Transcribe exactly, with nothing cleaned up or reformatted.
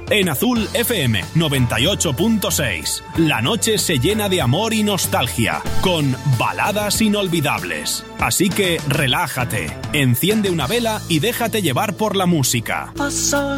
En Azul F M noventa y ocho punto seis. La noche se llena de amor y nostalgia, con baladas inolvidables. Así que relájate, enciende una vela y déjate llevar por la música.